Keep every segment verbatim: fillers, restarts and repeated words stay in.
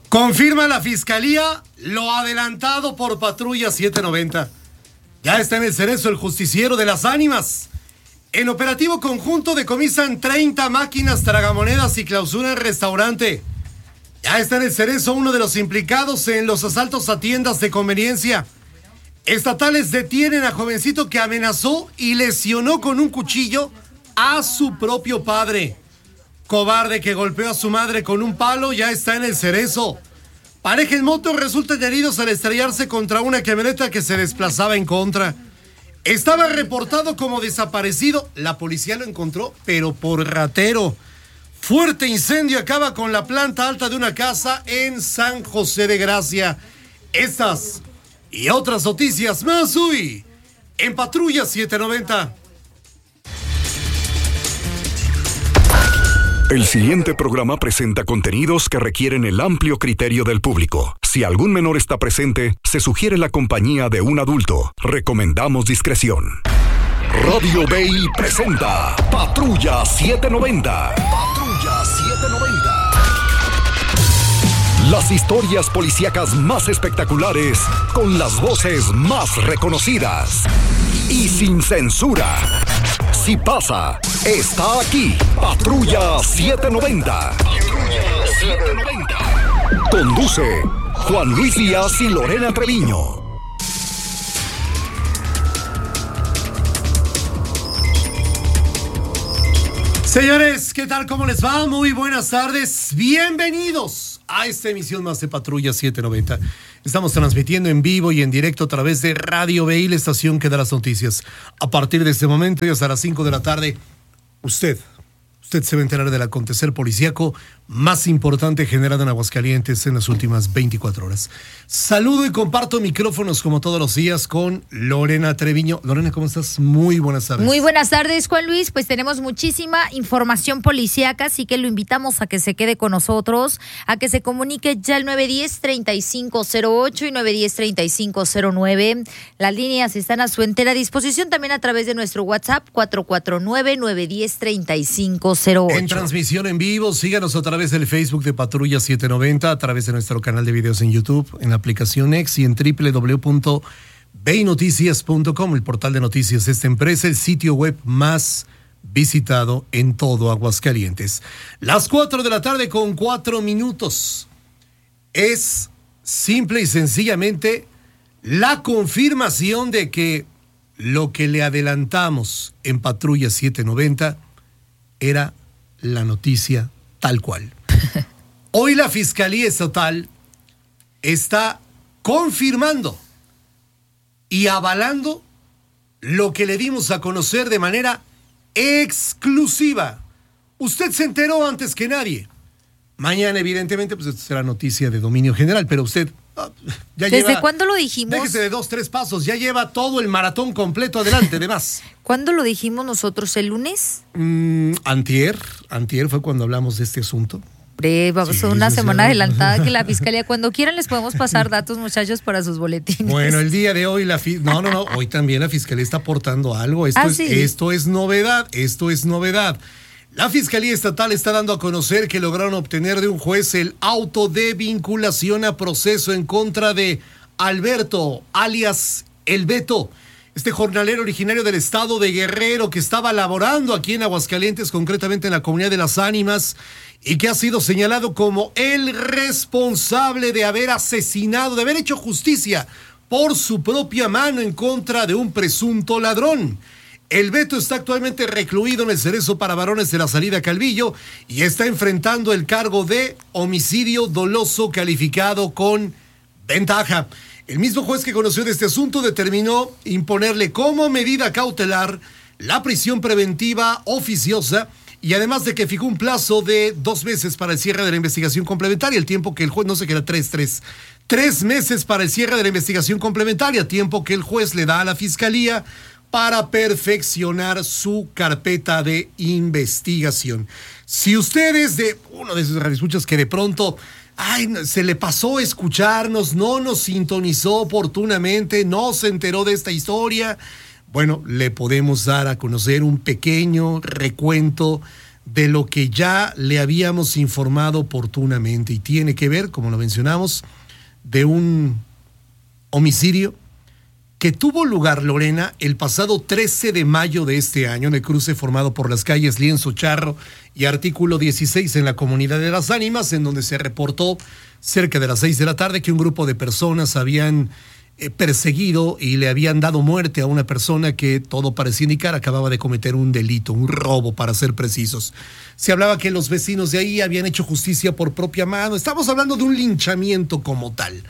Confirma la fiscalía lo adelantado por Patrulla siete noventa. Ya está en el cerezo el justiciero de las ánimas. En operativo conjunto decomisan treinta máquinas tragamonedas y clausuran restaurante. Ya está en el cerezo uno de los implicados en los asaltos a tiendas de conveniencia. Estatales detienen a jovencito que amenazó y lesionó con un cuchillo a su propio padre. Cobarde que golpeó a su madre con un palo ya está en el cerezo. Pareja en moto resultan heridos al estrellarse contra una camioneta que se desplazaba en contra. Estaba reportado como desaparecido. La policía lo encontró, pero por ratero. Fuerte incendio acaba con la planta alta de una casa en San José de Gracia. Estas y otras noticias más hoy en Patrulla siete noventa. El siguiente programa presenta contenidos que requieren el amplio criterio del público. Si algún menor está presente, se sugiere la compañía de un adulto. Recomendamos discreción. Radio Bay presenta Patrulla siete noventa. Patrulla siete noventa. Las historias policíacas más espectaculares, con las voces más reconocidas y sin censura. Si pasa, está aquí. Patrulla siete noventa. Patrulla siete noventa. Conduce Juan Luis Díaz y Lorena Treviño. Señores, ¿qué tal? ¿Cómo les va? Muy buenas tardes. Bienvenidos a esta emisión más de Patrulla siete noventa. Estamos transmitiendo en vivo y en directo a través de Radio B I, la estación que da las noticias. A partir de este momento y hasta las cinco de la tarde, usted, usted se va a enterar del acontecer policíaco más importante generado en Aguascalientes en las últimas veinticuatro horas. Saludo y comparto micrófonos como todos los días con Lorena Treviño. Lorena, ¿cómo estás? Muy buenas tardes. Muy buenas tardes, Juan Luis. Pues tenemos muchísima información policíaca, así que lo invitamos a que se quede con nosotros, a que se comunique ya al nueve uno cero, tres cinco cero ocho y nueve uno cero, tres cinco cero nueve. Las líneas están a su entera disposición, también a través de nuestro WhatsApp cuatro cuatro nueve, nueve uno cero, tres cinco cero ocho. En transmisión en vivo, síganos a través del Facebook de Patrulla siete noventa, a través de nuestro canal de videos en YouTube, en la aplicación X y en doble u doble u doble u punto bay noticias punto com, el portal de noticias de esta empresa, el sitio web más visitado en todo Aguascalientes. Las cuatro de la tarde con cuatro minutos. Es simple y sencillamente la confirmación de que lo que le adelantamos en Patrulla siete noventa era la noticia tal cual. Hoy la Fiscalía Estatal está confirmando y avalando lo que le dimos a conocer de manera exclusiva. Usted se enteró antes que nadie. Mañana, evidentemente, pues esto será noticia de dominio general, pero usted ah, ya ¿Desde lleva... cuándo lo dijimos? Déjese de dos, tres pasos, ya lleva todo el maratón completo adelante, de más. ¿Cuándo lo dijimos nosotros? ¿El lunes? Mm, antier, antier fue cuando hablamos de este asunto. Vamos sí, a una sí, semana sí, adelantada que la Fiscalía, cuando quieran les podemos pasar datos, muchachos, para sus boletines. Bueno, el día de hoy la fi- no, no, no, hoy también la Fiscalía está aportando algo. Esto, ah, es, sí. esto es novedad, esto es novedad. La Fiscalía Estatal está dando a conocer que lograron obtener de un juez el auto de vinculación a proceso en contra de Alberto, alias El Beto, este jornalero originario del estado de Guerrero que estaba laborando aquí en Aguascalientes, concretamente en la comunidad de Las Ánimas, y que ha sido señalado como el responsable de haber asesinado, de haber hecho justicia por su propia mano en contra de un presunto ladrón. El Beto está actualmente recluido en el Cerezo para Varones de la Salida Calvillo y está enfrentando el cargo de homicidio doloso calificado con ventaja. El mismo juez que conoció de este asunto determinó imponerle como medida cautelar la prisión preventiva oficiosa, y además de que fijó un plazo de dos meses para el cierre de la investigación complementaria, el tiempo que el juez, no sé qué era, tres, tres, tres meses para el cierre de la investigación complementaria, tiempo que el juez le da a la Fiscalía para perfeccionar su carpeta de investigación. Si usted es de uno de esos radioescuchas que de pronto ay, se le pasó escucharnos, no nos sintonizó oportunamente, no se enteró de esta historia, bueno, le podemos dar a conocer un pequeño recuento de lo que ya le habíamos informado oportunamente y tiene que ver, como lo mencionamos, de un homicidio que tuvo lugar, Lorena, el pasado trece de mayo de este año en el cruce formado por las calles Lienzo Charro y Artículo dieciséis en la comunidad de Las Ánimas, en donde se reportó cerca de las seis de la tarde que un grupo de personas habían eh, perseguido y le habían dado muerte a una persona que, todo parecía indicar, acababa de cometer un delito, un robo para ser precisos. Se hablaba que los vecinos de ahí habían hecho justicia por propia mano. Estamos hablando de un linchamiento como tal.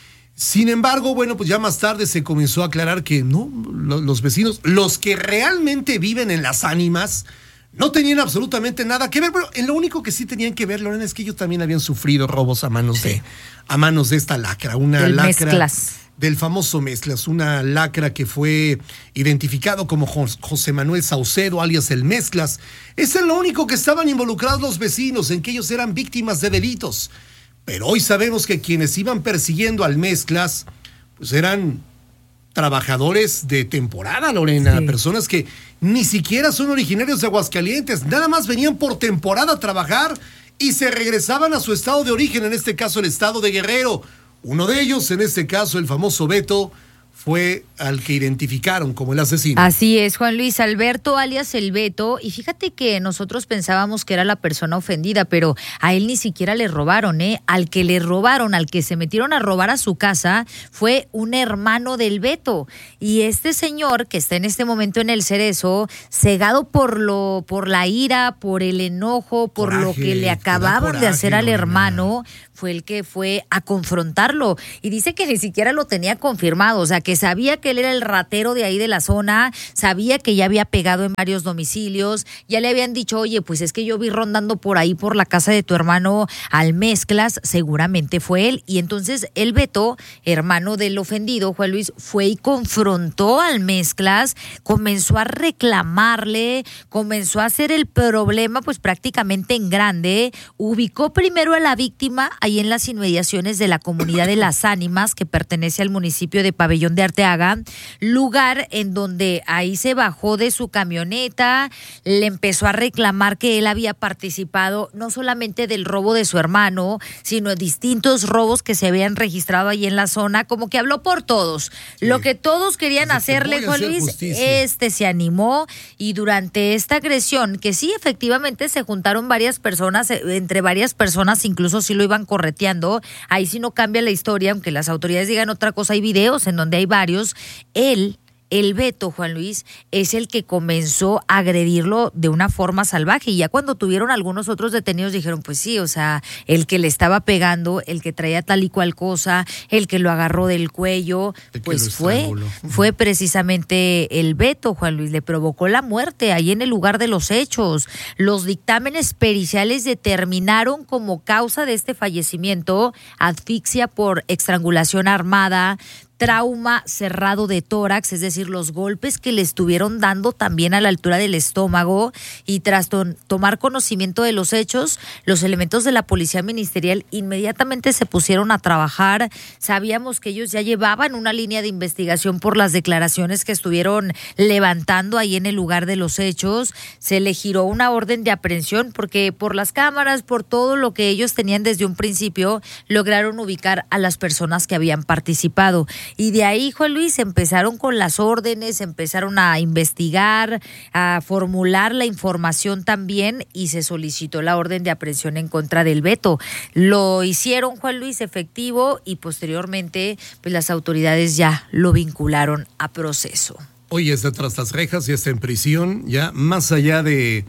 Sin embargo, bueno, pues ya más tarde se comenzó a aclarar que no, los vecinos, los que realmente viven en Las Ánimas, no tenían absolutamente nada que ver. Pero en lo único que sí tenían que ver, Lorena, es que ellos también habían sufrido robos a manos de, a manos de esta lacra, una del lacra Mezclas. Del famoso Mezclas, una lacra que fue identificado como José Manuel Saucedo, alias el Mezclas. Es en lo único que estaban involucrados los vecinos, en que ellos eran víctimas de delitos. Pero hoy sabemos que quienes iban persiguiendo al Mezclas, pues eran trabajadores de temporada, Lorena, sí. Personas que ni siquiera son originarios de Aguascalientes, nada más venían por temporada a trabajar y se regresaban a su estado de origen, en este caso el estado de Guerrero. Uno de ellos, en este caso el famoso Beto, fue al que identificaron como el asesino. Así es, Juan Luis, Alberto alias el Beto, y fíjate que nosotros pensábamos que era la persona ofendida, pero a él ni siquiera le robaron, ¿eh? Al que le robaron, al que se metieron a robar a su casa, fue un hermano del Beto, y este señor que está en este momento en el Cerezo, cegado por lo, por la ira, por el enojo, por coraje, lo que le acababan coraje, de hacer al hermano, fue el que fue a confrontarlo, y dice que ni siquiera lo tenía confirmado, o sea, que sabía que él era el ratero de ahí de la zona, sabía que ya había pegado en varios domicilios, ya le habían dicho, oye, pues es que yo vi rondando por ahí por la casa de tu hermano al Mezclas, seguramente fue él. Y entonces el Beto, hermano del ofendido, Juan Luis, fue y confrontó al Mezclas, comenzó a reclamarle, comenzó a hacer el problema pues prácticamente en grande, ubicó primero a la víctima ahí en las inmediaciones de la comunidad de Las Ánimas, que pertenece al municipio de Pabellón de Arteaga, lugar en donde ahí se bajó de su camioneta, le empezó a reclamar que él había participado no solamente del robo de su hermano, sino de distintos robos que se habían registrado ahí en la zona, como que habló por todos. Sí. Lo que todos querían Desde hacerle, Juan hacer Luis, justicia. Este se animó, y durante esta agresión, que sí, efectivamente se juntaron varias personas, entre varias personas incluso sí lo iban correteando, ahí sí no cambia la historia, aunque las autoridades digan otra cosa, hay videos en donde hay varios, él, el Beto, Juan Luis, es el que comenzó a agredirlo de una forma salvaje, y ya cuando tuvieron algunos otros detenidos dijeron, pues sí, o sea, el que le estaba pegando, el que traía tal y cual cosa, el que lo agarró del cuello, pues fue, fue precisamente el Beto, Juan Luis, le provocó la muerte ahí en el lugar de los hechos. Los dictámenes periciales determinaron como causa de este fallecimiento asfixia por estrangulación armada, trauma cerrado de tórax, es decir, los golpes que le estuvieron dando también a la altura del estómago, y tras to- tomar conocimiento de los hechos, los elementos de la Policía Ministerial inmediatamente se pusieron a trabajar. Sabíamos que ellos ya llevaban una línea de investigación por las declaraciones que estuvieron levantando ahí en el lugar de los hechos. Se le giró una orden de aprehensión porque por las cámaras, por todo lo que ellos tenían desde un principio, lograron ubicar a las personas que habían participado. Y de ahí, Juan Luis, empezaron con las órdenes, empezaron a investigar, a formular la información también, y se solicitó la orden de aprehensión en contra del Beto. Lo hicieron, Juan Luis, efectivo, y posteriormente pues las autoridades ya lo vincularon a proceso. Hoy está tras las rejas, ya está en prisión, ya más allá de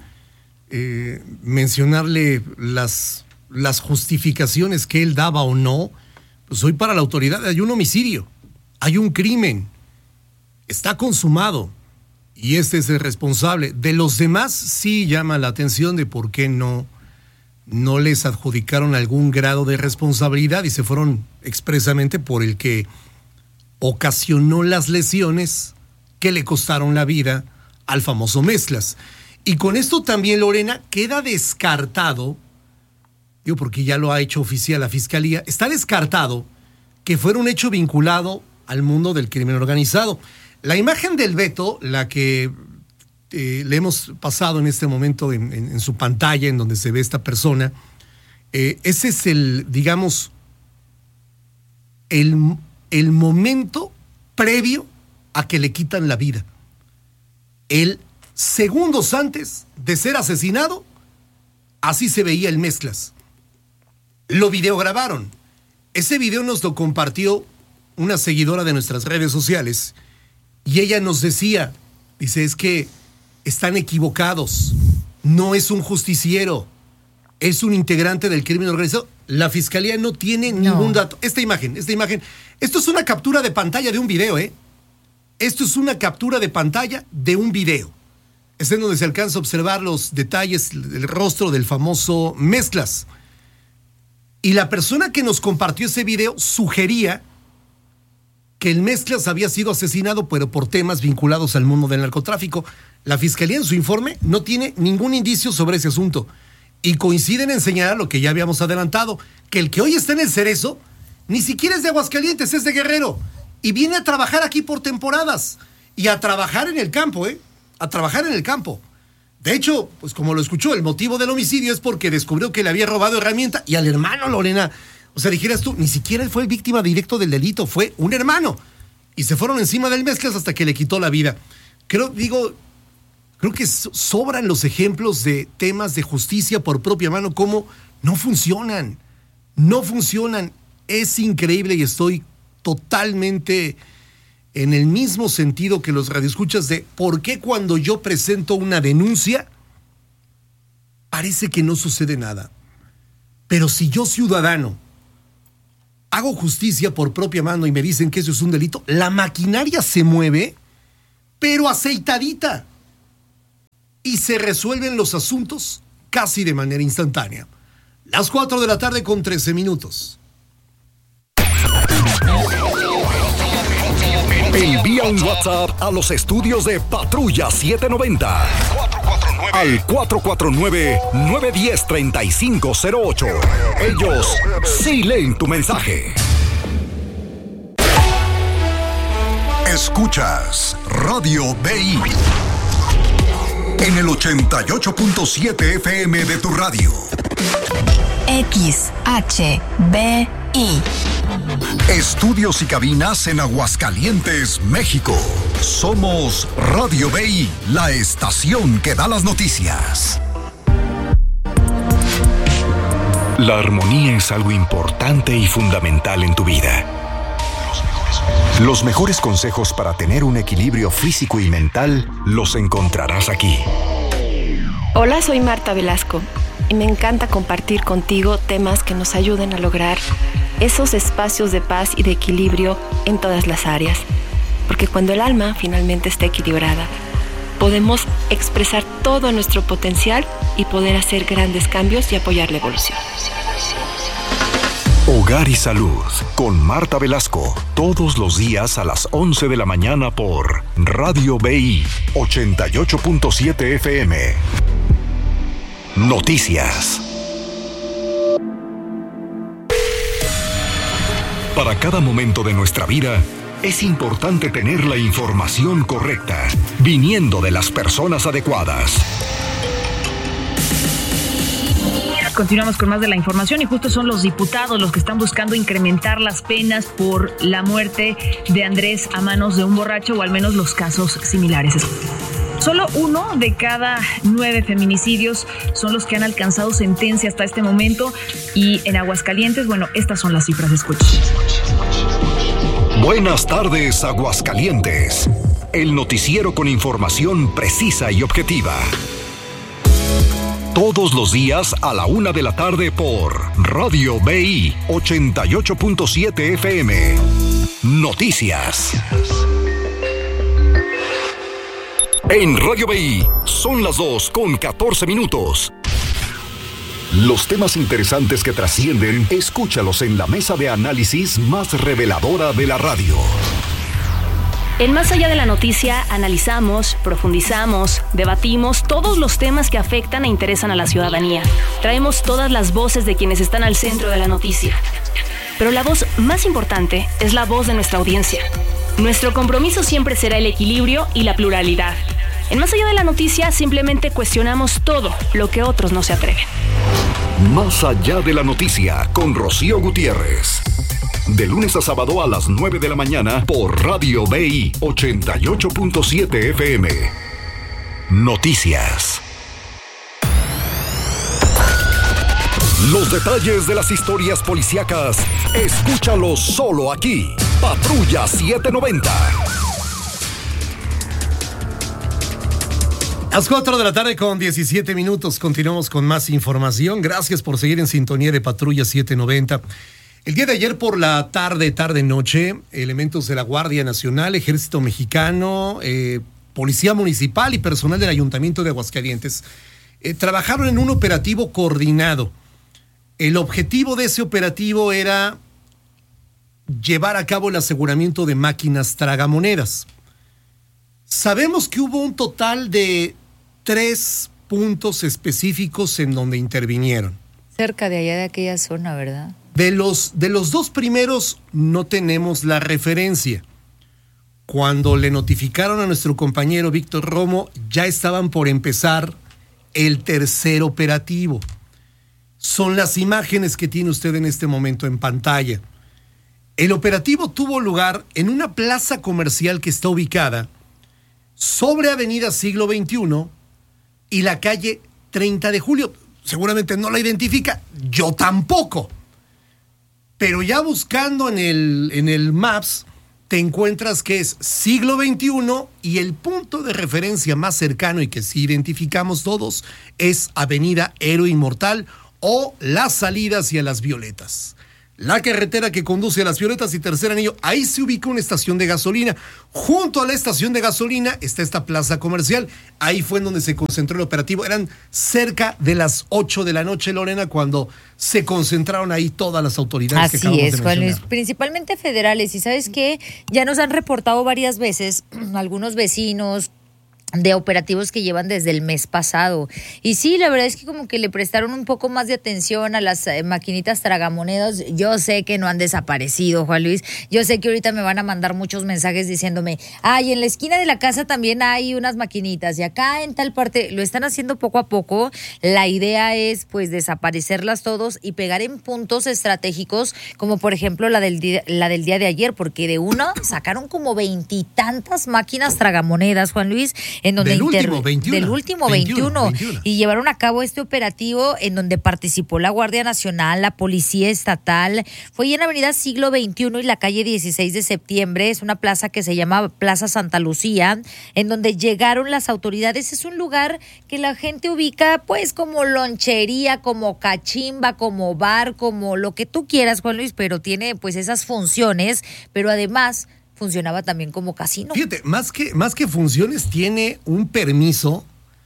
eh, mencionarle las, las justificaciones que él daba o no, pues hoy para la autoridad hay un homicidio. Hay un crimen, está consumado, y este es el responsable. De los demás sí llama la atención de por qué no, no les adjudicaron algún grado de responsabilidad y se fueron expresamente por el que ocasionó las lesiones que le costaron la vida al famoso Mezclas. Y con esto también, Lorena, queda descartado, digo porque ya lo ha hecho oficial la Fiscalía, está descartado que fuera un hecho vinculado al mundo del crimen organizado. La imagen del Beto, la que eh, le hemos pasado en este momento en, en, en su pantalla, en donde se ve esta persona. Eh, ese es el, digamos, el, el momento previo a que le quitan la vida. El segundos antes de ser asesinado, así se veía el Mezclas. Lo videograbaron. Ese video nos lo compartió una seguidora de nuestras redes sociales y ella nos decía, dice, es que están equivocados, no es un justiciero, es un integrante del crimen organizado. La fiscalía no tiene no. ningún dato. Esta imagen, esta imagen, esto es una captura de pantalla de un video, ¿eh? Esto es una captura de pantalla de un video. Es en donde se alcanza a observar los detalles del rostro del famoso Mezclas. Y la persona que nos compartió ese video sugería que el Mezclas había sido asesinado, pero por temas vinculados al mundo del narcotráfico. La fiscalía en su informe no tiene ningún indicio sobre ese asunto. Y coinciden en señalar lo que ya habíamos adelantado, que el que hoy está en el Cerezo ni siquiera es de Aguascalientes, es de Guerrero. Y viene a trabajar aquí por temporadas. Y a trabajar en el campo, ¿eh? A trabajar en el campo. De hecho, pues como lo escuchó, el motivo del homicidio es porque descubrió que le había robado herramienta y al hermano, Lorena. O sea, dijeras tú, ni siquiera él fue el víctima directo del delito, fue un hermano. Y se fueron encima del Mezclas hasta que le quitó la vida. Creo, digo, creo que sobran los ejemplos de temas de justicia por propia mano, como no funcionan. No funcionan. Es increíble y estoy totalmente en el mismo sentido que los radioescuchas de por qué cuando yo presento una denuncia parece que no sucede nada. Pero si yo, ciudadano, hago justicia por propia mano y me dicen que eso es un delito, la maquinaria se mueve, pero aceitadita. Y se resuelven los asuntos casi de manera instantánea. Las cuatro de la tarde con trece minutos. Envía un WhatsApp a los estudios de Patrulla setecientos noventa al cuatro cuatro nueve, nueve uno cero, tres cinco cero ocho. Ellos sí leen tu mensaje. Escuchas Radio B I en el ochenta y ocho punto siete F M de tu radio. X H B I. Estudios y cabinas en Aguascalientes, México. Somos Radio B I, la estación que da las noticias. La armonía es algo importante y fundamental en tu vida. Los mejores consejos para tener un equilibrio físico y mental los encontrarás aquí. Hola, soy Marta Velasco y me encanta compartir contigo temas que nos ayuden a lograr esos espacios de paz y de equilibrio en todas las áreas. Porque cuando el alma finalmente está equilibrada, podemos expresar todo nuestro potencial y poder hacer grandes cambios y apoyar la evolución. Hogar y Salud con Marta Velasco, todos los días a las once de la mañana por Radio B I ochenta y ocho punto siete F M. Noticias. Para cada momento de nuestra vida, es importante tener la información correcta, viniendo de las personas adecuadas. Continuamos con más de la información y justo son los diputados los que están buscando incrementar las penas por la muerte de Andrés a manos de un borracho, o al menos los casos similares. Solo uno de cada nueve feminicidios son los que han alcanzado sentencia hasta este momento, y en Aguascalientes, bueno, estas son las cifras. Escuchen. Buenas tardes, Aguascalientes. El noticiero con información precisa y objetiva. Todos los días a la una de la tarde por Radio B I ochenta y ocho punto siete F M. Noticias. En Radio B I son las dos con catorce minutos. Los temas interesantes que trascienden, escúchalos en la mesa de análisis más reveladora de la radio. En Más Allá de la Noticia analizamos, profundizamos, debatimos todos los temas que afectan e interesan a la ciudadanía. Traemos todas las voces de quienes están al centro de la noticia. Pero la voz más importante es la voz de nuestra audiencia. Nuestro compromiso siempre será el equilibrio y la pluralidad. En Más allá de la noticia, simplemente cuestionamos todo lo que otros no se atreven. Más allá de la noticia, con Rocío Gutiérrez. De lunes a sábado a las nueve de la mañana por Radio B I ochenta y ocho punto siete F M. Noticias. Los detalles de las historias policíacas, escúchalos solo aquí. Patrulla setecientos noventa. A las cuatro de la tarde con diecisiete minutos, continuamos con más información. Gracias por seguir en sintonía de Patrulla setecientos noventa. El día de ayer por la tarde, tarde-noche, elementos de la Guardia Nacional, Ejército Mexicano, eh, Policía Municipal y personal del Ayuntamiento de Aguascalientes eh, trabajaron en un operativo coordinado. El objetivo de ese operativo era llevar a cabo el aseguramiento de máquinas tragamonedas. Sabemos que hubo un total de tres puntos específicos en donde intervinieron. Cerca de allá de aquella zona, ¿verdad? De los, de los dos primeros no tenemos la referencia. Cuando le notificaron a nuestro compañero Víctor Romo, ya estaban por empezar el tercer operativo. Son las imágenes que tiene usted en este momento en pantalla. El operativo tuvo lugar en una plaza comercial que está ubicada sobre Avenida Siglo veintiuno y la calle treinta de julio. Seguramente no la identifica, yo tampoco. Pero ya buscando en el, en el Maps, te encuentras que es Siglo veintiuno y el punto de referencia más cercano y que sí identificamos todos es Avenida Héroe Inmortal o la salida hacia Las Violetas. La carretera que conduce a Las Violetas y Tercer Anillo, ahí se ubica una estación de gasolina. Junto a la estación de gasolina está esta plaza comercial. Ahí fue en donde se concentró el operativo. Eran cerca de las ocho de la noche, Lorena, cuando se concentraron ahí todas las autoridades. Así que acabamos es, de Juan Luis, mencionar. principalmente federales. Y ¿sabes qué? Ya nos han reportado varias veces algunos vecinos de operativos que llevan desde el mes pasado. Y sí, la verdad es que como que le prestaron un poco más de atención a las eh, maquinitas tragamonedas. Yo sé que no han desaparecido, Juan Luis. Yo sé que ahorita me van a mandar muchos mensajes diciéndome, ay, en la esquina de la casa también hay unas maquinitas y acá en tal parte. Lo están haciendo poco a poco. La idea es pues desaparecerlas todos y pegar en puntos estratégicos, como por ejemplo la del día, la del día de ayer, porque de una sacaron como veintitantas máquinas tragamonedas, Juan Luis, en donde del inter... último veintiuno, del último veintiuno, veintiuno y llevaron a cabo este operativo en donde participó la Guardia Nacional, la Policía Estatal. Fue en Avenida Siglo veintiuno y la calle dieciséis de septiembre. Es una plaza que se llama Plaza Santa Lucía, en donde llegaron las autoridades. Es un lugar que la gente ubica pues como lonchería, como cachimba, como bar, como lo que tú quieras, Juan Luis, pero tiene pues esas funciones, pero además funcionaba también como casino. Fíjate, más que, más que funciones, tiene un permiso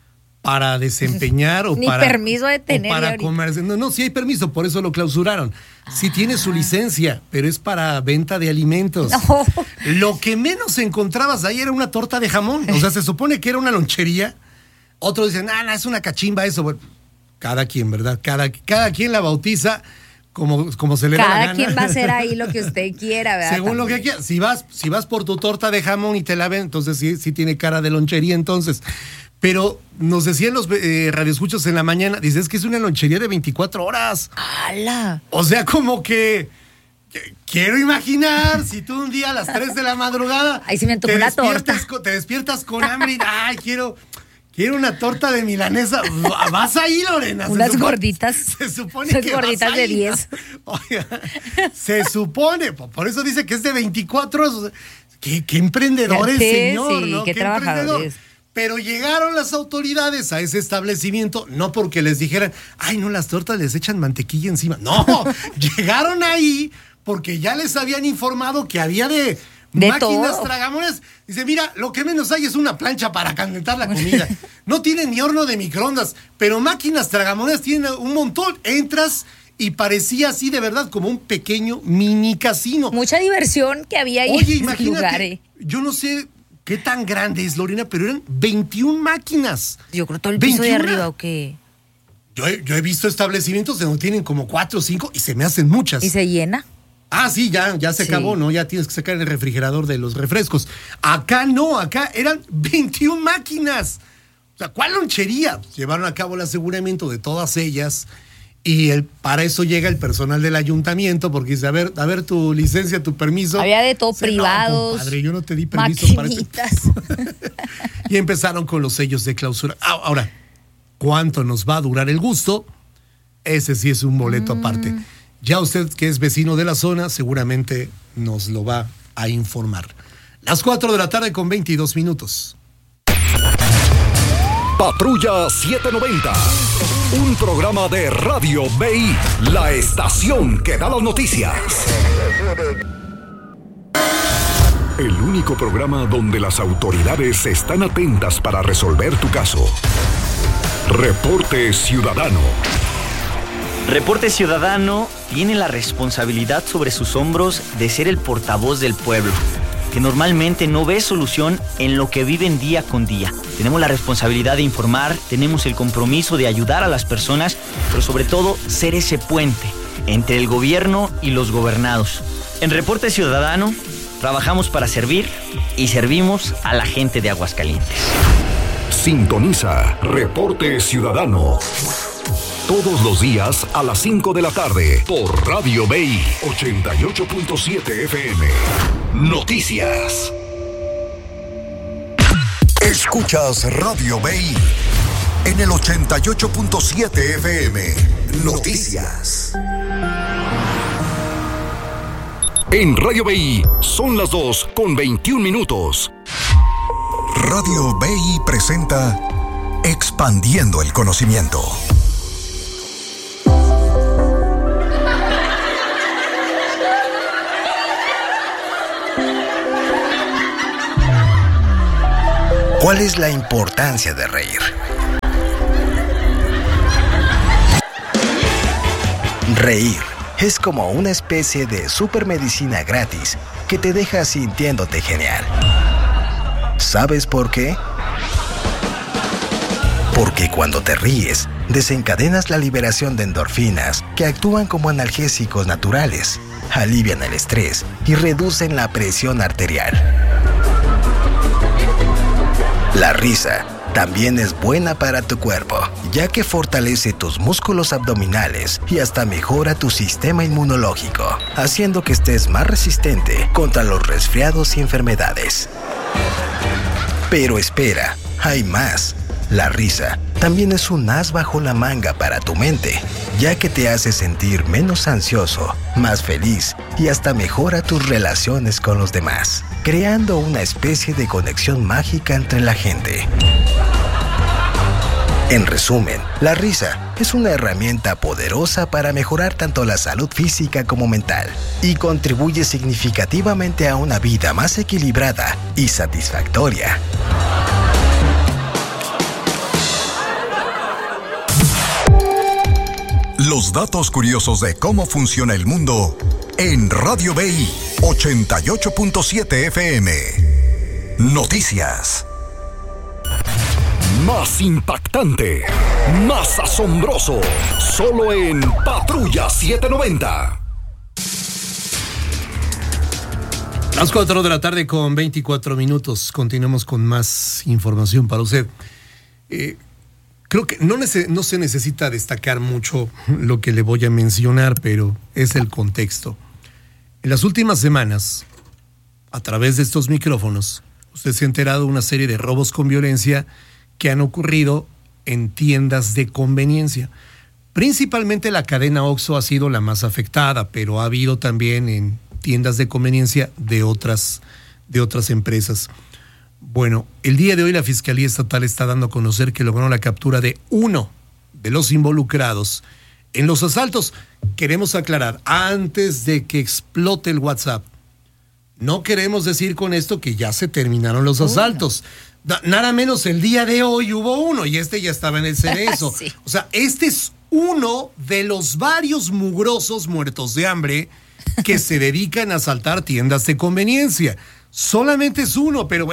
para desempeñar o Ni para... permiso de tener o para ahorita. comerse. No, no, sí hay permiso, por eso lo clausuraron. Sí Ah. tiene su licencia, pero es para venta de alimentos. No. Lo que menos encontrabas ahí era una torta de jamón. O sea, se supone que era una lonchería. Otros dicen, ah, no, es una cachimba eso. Bueno, cada quien, ¿verdad? Cada, cada quien la bautiza como, como se le da la Cada gana. quien va a hacer ahí lo que usted quiera, ¿verdad? Según lo que También. quieras. Si vas, si vas por tu torta de jamón y te la ven, entonces sí, sí tiene cara de lonchería, entonces. Pero nos decían los eh, radioescuchos en la mañana, dices que es una lonchería de veinticuatro horas. ¡Hala! O sea, como que, que quiero imaginar si tú un día a las tres de la madrugada Ay, sí me antojó te, una despiertas torta. con, te despiertas con hambre y ay, quiero, quiero una torta de milanesa. Vas ahí, Lorena. Se Unas supone- gorditas. Se supone Unas que gorditas vas de ahí, diez. ¿no? Oiga, se supone, por por eso dice que es de veinticuatro horas. O sea, qué, qué emprendedores, Ya sé, señor, sí, ¿no? qué trabajadores. emprendedor. Pero llegaron las autoridades a ese establecimiento, no porque les dijeran, ay, no, las tortas les echan mantequilla encima. No, llegaron ahí porque ya les habían informado que había de, De máquinas todo. tragamonedas. Dice, mira, lo que menos hay es una plancha para calentar la comida. No tienen ni horno de microondas, pero máquinas tragamonedas tienen un montón. Entras y parecía así de verdad como un pequeño mini casino. Mucha diversión que había ahí Oye, en ese imagínate, lugar, ¿eh? yo no sé qué tan grande es, Lorena, pero eran veintiuna máquinas. Yo creo todo el piso de veintiuna. arriba, ¿o qué? Yo he, yo he visto establecimientos donde tienen como cuatro o cinco y se me hacen muchas. ¿Y se llena? Ah, sí, ya, ya se Sí. acabó, ¿no? Ya tienes que sacar el refrigerador de los refrescos. Acá no, acá eran veintiuna máquinas. O sea, ¿cuál lonchería? Llevaron a cabo el aseguramiento de todas ellas y el, para eso llega el personal del ayuntamiento porque dice, a ver, a ver tu licencia, tu permiso. Había de todo, Dice, privados. No, compadre, yo no te di permiso para este-". Maquinitas. Y empezaron con los sellos de clausura. Ah, ahora, ¿cuánto nos va a durar el gusto? Ese sí es un boleto Mm. aparte. Ya usted, que es vecino de la zona, seguramente nos lo va a informar. Las cuatro de la tarde con veintidós minutos. Patrulla setecientos noventa, un programa de Radio B I, la estación que da las noticias. El único programa donde las autoridades están atentas para resolver tu caso. Reporte Ciudadano. Reporte Ciudadano tiene la responsabilidad sobre sus hombros de ser el portavoz del pueblo, que normalmente no ve solución en lo que viven día con día. Tenemos la responsabilidad de informar, tenemos el compromiso de ayudar a las personas, pero sobre todo ser ese puente entre el gobierno y los gobernados. En Reporte Ciudadano trabajamos para servir y servimos a la gente de Aguascalientes. Sintoniza Reporte Ciudadano. Todos los días a las cinco de la tarde por Radio B I ochenta y ocho punto siete F M. Noticias. Escuchas Radio B I en el ochenta y ocho punto siete F M. Noticias. En Radio B I son las dos con veintiún minutos. Radio B I presenta Expandiendo el Conocimiento. ¿Cuál es la importancia de reír? Reír es como una especie de supermedicina gratis que te deja sintiéndote genial. ¿Sabes por qué? Porque cuando te ríes, desencadenas la liberación de endorfinas que actúan como analgésicos naturales, alivian el estrés y reducen la presión arterial. La risa también es buena para tu cuerpo, ya que fortalece tus músculos abdominales y hasta mejora tu sistema inmunológico, haciendo que estés más resistente contra los resfriados y enfermedades. Pero espera, hay más. La risa también es un as bajo la manga para tu mente, ya que te hace sentir menos ansioso, más feliz y hasta mejora tus relaciones con los demás, creando una especie de conexión mágica entre la gente. En resumen, la risa es una herramienta poderosa para mejorar tanto la salud física como mental y contribuye significativamente a una vida más equilibrada y satisfactoria. Los datos curiosos de cómo funciona el mundo en Radio B I ochenta y ocho punto siete F M. Noticias. Más impactante, más asombroso, solo en Patrulla setecientos noventa. Las cuatro de la tarde con veinticuatro minutos. Continuamos con más información para usted. Eh, creo que no, nece- no se necesita destacar mucho lo que le voy a mencionar, pero es el contexto. En las últimas semanas, a través de estos micrófonos, usted se ha enterado de una serie de robos con violencia que han ocurrido en tiendas de conveniencia. Principalmente la cadena Oxxo ha sido la más afectada, pero ha habido también en tiendas de conveniencia de otras, de otras empresas. Bueno, el día de hoy la Fiscalía Estatal está dando a conocer que lograron la captura de uno de los involucrados en los asaltos. Queremos aclarar, antes de que explote el WhatsApp, no queremos decir con esto que ya se terminaron los asaltos. Na- Nada menos el día de hoy hubo uno y este ya estaba en el cerezo. Sí. O sea, este es uno de los varios mugrosos muertos de hambre que se dedican a asaltar tiendas de conveniencia. Solamente es uno, pero bueno,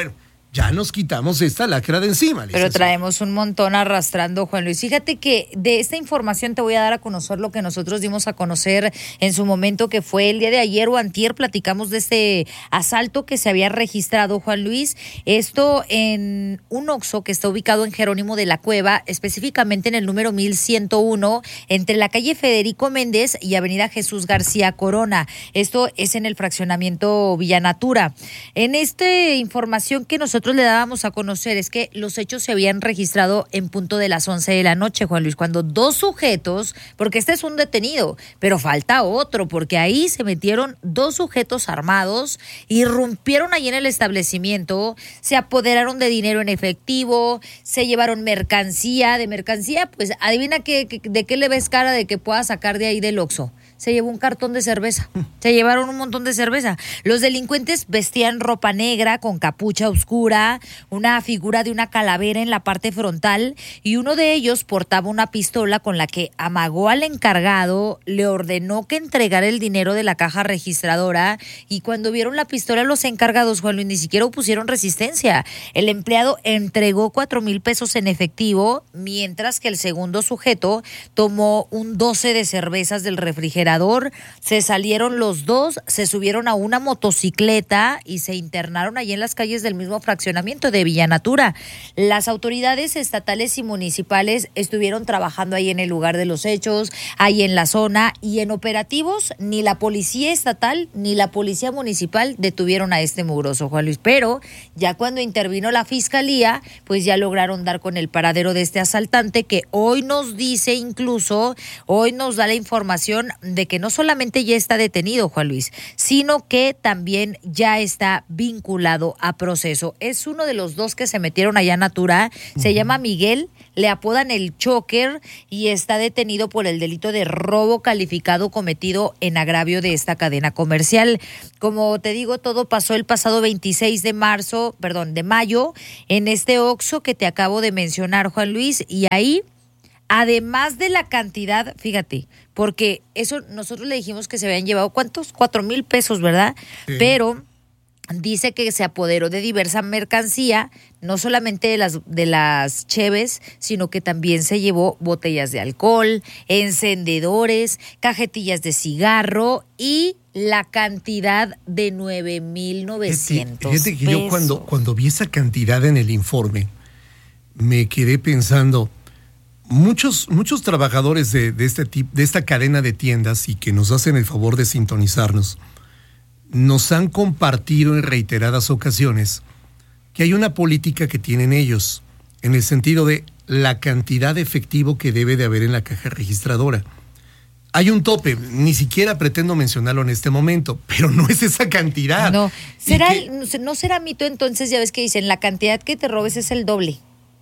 ya nos quitamos esta lacra de encima. Pero traemos un montón arrastrando, Juan Luis. Fíjate que de esta información te voy a dar a conocer lo que nosotros dimos a conocer en su momento, que fue el día de ayer o antier. Platicamos de este asalto que se había registrado, Juan Luis. Esto en un Oxxo que está ubicado en Jerónimo de la Cueva, específicamente en el número mil ciento uno, entre la calle Federico Méndez y avenida Jesús García Corona. Esto es en el fraccionamiento Villanatura. En esta información que nosotros le dábamos a conocer es que los hechos se habían registrado en punto de las once de la noche, Juan Luis, cuando dos sujetos, porque este es un detenido, pero falta otro, porque ahí se metieron dos sujetos armados, irrumpieron ahí en el establecimiento, se apoderaron de dinero en efectivo, se llevaron mercancía, de mercancía, pues adivina qué, qué, de qué le ves cara de que pueda sacar de ahí del Oxxo. Se llevó un cartón de cerveza, se llevaron un montón de cerveza. Los delincuentes vestían ropa negra con capucha oscura, una figura de una calavera en la parte frontal, y uno de ellos portaba una pistola con la que amagó al encargado, le ordenó que entregara el dinero de la caja registradora, y cuando vieron la pistola los encargados, Juan Luis, ni siquiera opusieron resistencia. El empleado entregó cuatro mil pesos en efectivo, mientras que el segundo sujeto tomó un doce de cervezas del refrigerador. Se salieron los dos, se subieron a una motocicleta y se internaron allí en las calles del mismo fraccionamiento de Villanatura. Las autoridades estatales y municipales estuvieron trabajando ahí en el lugar de los hechos, ahí en la zona, y en operativos ni la policía estatal ni la policía municipal detuvieron a este mugroso, Juan Luis. Pero ya cuando intervino la fiscalía, pues ya lograron dar con el paradero de este asaltante, que hoy nos dice, incluso hoy nos da la información de que no solamente ya está detenido, Juan Luis, sino que también ya está vinculado a proceso. Es uno de los dos que se metieron allá a Natura, se uh-huh. llama Miguel, le apodan el Choker, y está detenido por el delito de robo calificado cometido en agravio de esta cadena comercial. Como te digo, todo pasó el pasado veintiséis de marzo, perdón, de mayo, en este Oxxo que te acabo de mencionar, Juan Luis, y ahí, además de la cantidad, fíjate, porque eso nosotros le dijimos que se habían llevado, ¿cuántos? Cuatro mil pesos, ¿verdad? Sí. Pero dice que se apoderó de diversa mercancía, no solamente de las, de las cheves, sino que también se llevó botellas de alcohol, encendedores, cajetillas de cigarro y la cantidad de nueve mil novecientos pesos. Fíjate que yo cuando, cuando vi esa cantidad en el informe, me quedé pensando... Muchos, muchos trabajadores de, de, este tip, de esta cadena de tiendas y que nos hacen el favor de sintonizarnos, nos han compartido en reiteradas ocasiones que hay una política que tienen ellos en el sentido de la cantidad de efectivo que debe de haber en la caja registradora. Hay un tope, ni siquiera pretendo mencionarlo en este momento, pero no es esa cantidad. No, será que, el, no será mito entonces, ya ves que dicen, la cantidad que te robes es el doble.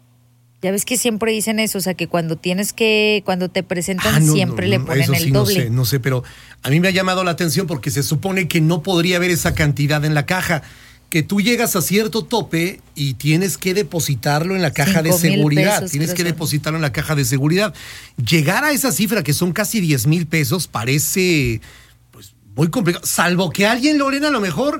Ya ves que siempre dicen eso, o sea, que cuando tienes que, cuando te presentan, ah, no, siempre no, no, le ponen eso sí, el doble. No sé, no sé, pero a mí me ha llamado la atención porque se supone que no podría haber esa cantidad en la caja, que tú llegas a cierto tope y tienes que depositarlo en la caja de seguridad, pesos, tienes que son. depositarlo en la caja de seguridad. Llegar a esa cifra, que son casi diez mil pesos, parece pues muy complicado, salvo que alguien, Lorena, a lo mejor...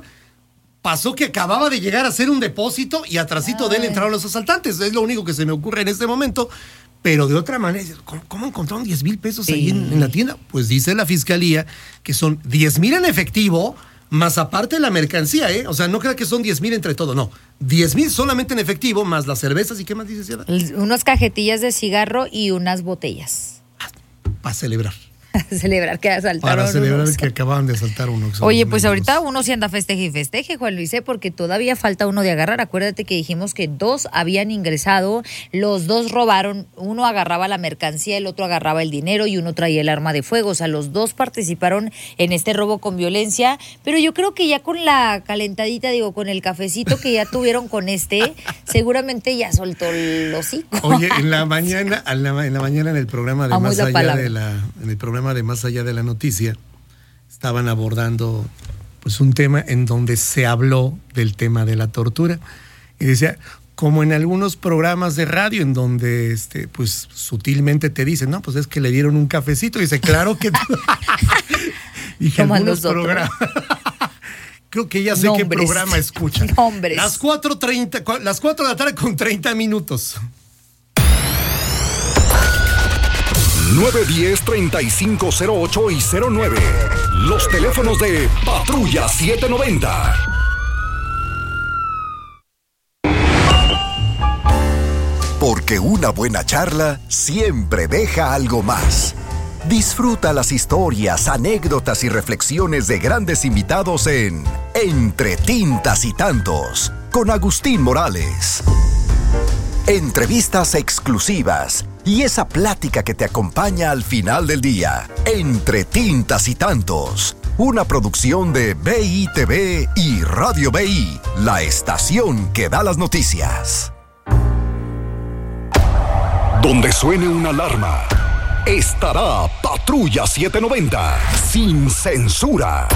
pasó que acababa de llegar a hacer un depósito y atrasito Ay. de él entraron los asaltantes. Es lo único que se me ocurre en este momento. Pero de otra manera, ¿cómo, cómo encontraron diez mil pesos sí. ahí en, en la tienda? Pues dice la fiscalía que son diez mil en efectivo, más aparte la mercancía, ¿eh? O sea, no crea que son diez mil entre todo, no. diez mil solamente en efectivo, más las cervezas. ¿Y qué más dice, Ciudad? Unas cajetillas de cigarro y unas botellas. Ah, para celebrar. celebrar que asaltaron Para celebrar unos. que acaban de asaltar uno. Oye, pues ahorita uno sí anda festeje y festeje, Juan Luis, porque todavía falta uno de agarrar. Acuérdate que dijimos que dos habían ingresado, los dos robaron, uno agarraba la mercancía, el otro agarraba el dinero y uno traía el arma de fuego. O sea, los dos participaron en este robo con violencia, pero yo creo que ya con la calentadita, digo, con el cafecito que ya tuvieron con este, seguramente ya soltó el hocico. Oye, en la mañana, en la, en la mañana en el programa de Amo Más la Allá palabra. de la, en el programa de Más Allá de la Noticia, estaban abordando pues un tema en donde se habló del tema de la tortura. Y decía, como en algunos programas de radio en donde este pues sutilmente te dicen, no, pues es que le dieron un cafecito. Y dice, claro que... y como algunos programas... Creo que ya sé Nombres. qué programa escuchan. Nombres. Las cuatro treinta, las cuatro de la tarde con treinta minutos. nueve diez, treinta y cinco cero ocho y cero nueve. Los teléfonos de Patrulla setecientos noventa. Porque una buena charla siempre deja algo más. Disfruta las historias, anécdotas y reflexiones de grandes invitados en Entre Tintas y Tantos, con Agustín Morales. Entrevistas exclusivas y esa plática que te acompaña al final del día. Entre Tintas y Tantos, una producción de B I T V y Radio B I, la estación que da las noticias. Donde suene una alarma, estará Patrulla setecientos noventa, sin censura.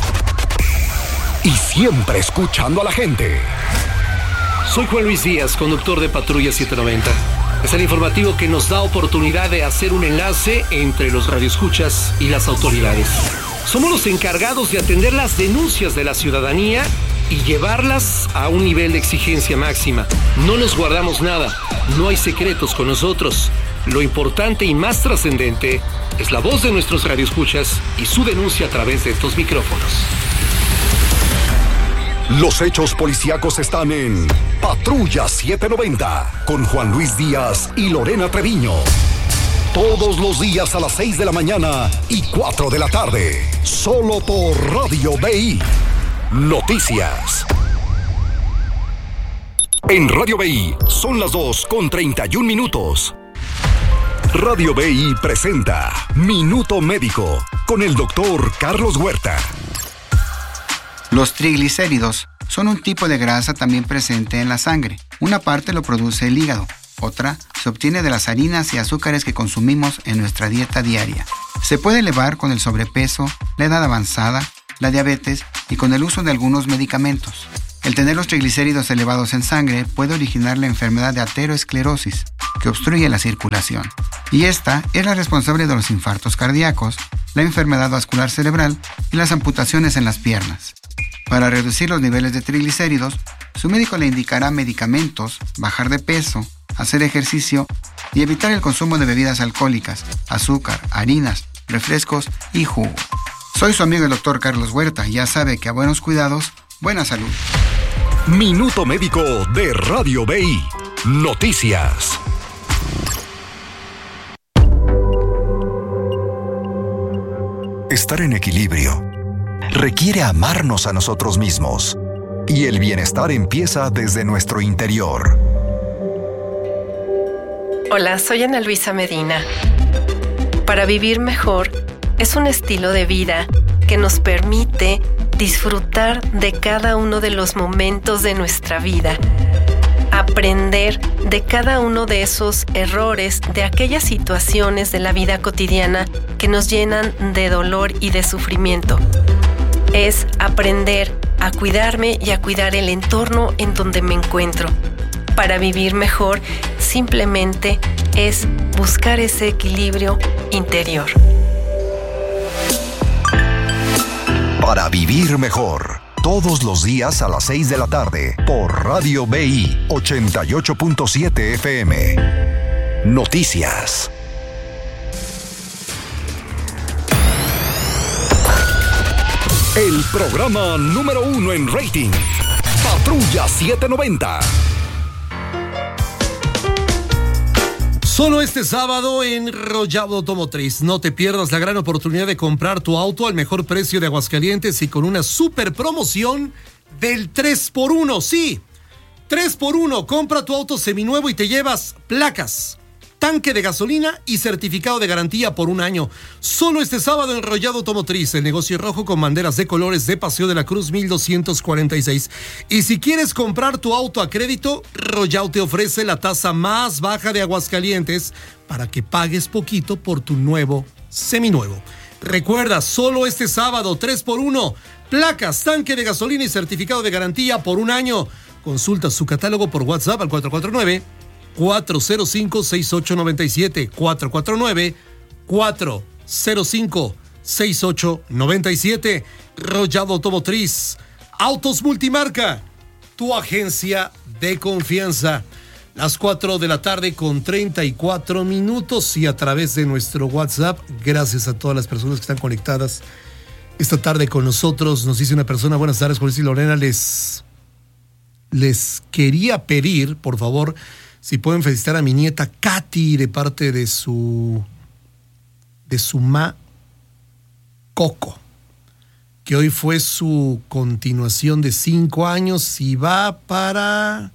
Y siempre escuchando a la gente. Soy Juan Luis Díaz, conductor de Patrulla setecientos noventa. Es el informativo que nos da oportunidad de hacer un enlace entre los radioescuchas y las autoridades. Somos los encargados de atender las denuncias de la ciudadanía y llevarlas a un nivel de exigencia máxima. No nos guardamos nada, no hay secretos con nosotros. Lo importante y más trascendente es la voz de nuestros radioescuchas y su denuncia a través de estos micrófonos. Los hechos policíacos están en Patrulla setecientos noventa con Juan Luis Díaz y Lorena Treviño. Todos los días a las seis de la mañana y cuatro de la tarde. Solo por Radio B I. Noticias. En Radio B I son las dos con treinta y un minutos. Radio B I presenta Minuto Médico con el doctor Carlos Huerta. Los triglicéridos son un tipo de grasa también presente en la sangre. Una parte lo produce el hígado, otra se obtiene de las harinas y azúcares que consumimos en nuestra dieta diaria. Se puede elevar con el sobrepeso, la edad avanzada, la diabetes y con el uso de algunos medicamentos. El tener los triglicéridos elevados en sangre puede originar la enfermedad de aterosclerosis, que obstruye la circulación. Y esta es la responsable de los infartos cardíacos, la enfermedad vascular cerebral y las amputaciones en las piernas. Para reducir los niveles de triglicéridos, su médico le indicará medicamentos, bajar de peso, hacer ejercicio y evitar el consumo de bebidas alcohólicas, azúcar, harinas, refrescos y jugo. Soy su amigo el doctor Carlos Huerta y ya sabe que a buenos cuidados, buena salud. Minuto Médico de Radio B I. Noticias. Estar en equilibrio requiere amarnos a nosotros mismos. Y el bienestar empieza desde nuestro interior. Hola, soy Ana Luisa Medina. Para vivir mejor es un estilo de vida que nos permite disfrutar de cada uno de los momentos de nuestra vida, aprender de cada uno de esos errores, de aquellas situaciones de la vida cotidiana que nos llenan de dolor y de sufrimiento. Es aprender a cuidarme y a cuidar el entorno en donde me encuentro. Para vivir mejor, simplemente es buscar ese equilibrio interior. Para vivir mejor, todos los días a las seis de la tarde, por Radio B I ochenta y ocho punto siete F M. Noticias. El programa número uno en rating. Patrulla setecientos noventa. Solo este sábado en Rollado Automotriz. No te pierdas la gran oportunidad de comprar tu auto al mejor precio de Aguascalientes y con una super promoción del tres por uno. Sí, tres por uno. Compra tu auto seminuevo y te llevas placas, tanque de gasolina y certificado de garantía por un año. Solo este sábado en Rollado Automotriz, el negocio rojo con banderas de colores de Paseo de la Cruz mil doscientos cuarenta y seis. Y si quieres comprar tu auto a crédito, Rollado te ofrece la tasa más baja de Aguascalientes para que pagues poquito por tu nuevo seminuevo. Recuerda, solo este sábado, tres por uno. Placas, tanque de gasolina y certificado de garantía por un año. Consulta su catálogo por WhatsApp al cuatro cuatro nueve, cuatro cero cinco, seis ocho nueve siete, cuatro cuatro nueve, cuatro cero cinco, seis ocho nueve siete. Rollado Automotriz, Autos Multimarca, tu agencia de confianza. Las cuatro de la tarde con treinta y cuatro minutos y a través de nuestro WhatsApp, gracias a todas las personas que están conectadas esta tarde con nosotros. Nos dice una persona, buenas tardes, Juan Luis y Lorena, les, les quería pedir, por favor, si pueden felicitar a mi nieta Katy de parte de su, de su ma Coco, que hoy fue su continuación de cinco años y va para...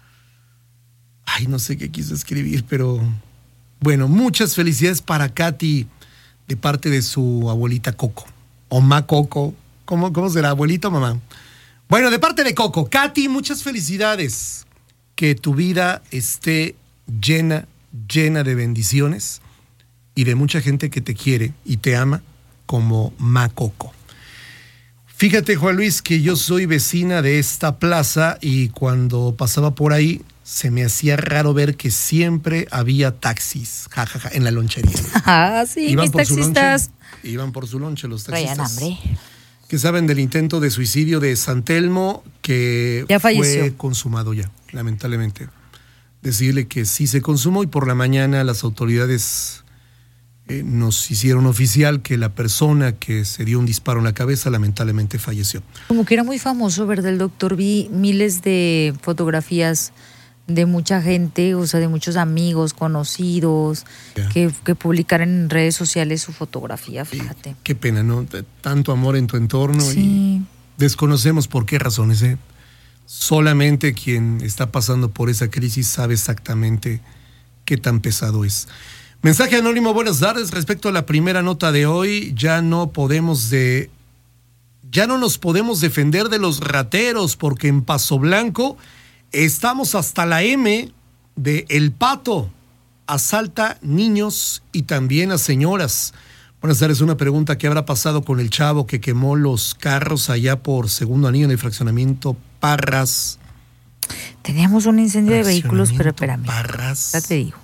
Ay, no sé qué quiso escribir, pero bueno, muchas felicidades para Katy de parte de su abuelita Coco, o ma Coco, ¿cómo, cómo será, abuelita o mamá? Bueno, de parte de Coco, Katy, muchas felicidades, que tu vida esté llena, llena de bendiciones y de mucha gente que te quiere y te ama como ma Coco. Fíjate, Juan Luis, que yo soy vecina de esta plaza y cuando pasaba por ahí se me hacía raro ver que siempre había taxis, jajaja, ja, ja, en la lonchería. Ah, sí, iban mis por taxistas. Su lonche, iban por su lonche los taxistas. Traían hambre. Que saben del intento de suicidio de San Telmo, que ya falleció. Fue consumado ya, lamentablemente. Decirle que sí se consumó y por la mañana las autoridades eh, nos hicieron oficial que la persona que se dio un disparo en la cabeza lamentablemente falleció. Como que era muy famoso, ¿verdad? El doctor, vi miles de fotografías de mucha gente, o sea, de muchos amigos, conocidos, yeah. que, que publicaran en redes sociales su fotografía, fíjate. Sí, qué pena, ¿no? Tanto amor en tu entorno sí. y desconocemos por qué razones, ¿eh? Solamente quien está pasando por esa crisis sabe exactamente qué tan pesado es. Mensaje anónimo, buenas tardes. Respecto a la primera nota de hoy, ya no podemos de... Ya no nos podemos defender de los rateros porque en Paso Blanco estamos hasta la M de El Pato. Asalta niños y también a señoras. Buenas tardes, una pregunta. ¿Qué habrá pasado con el chavo que quemó los carros allá por Segundo Anillo en el fraccionamiento Parras? Teníamos un incendio de vehículos, pero espérame. Parras. Ya te digo.